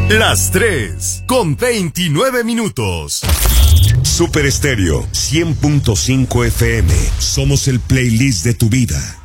Las 3:29. Super Estéreo 100.5 FM. Somos el playlist de tu vida.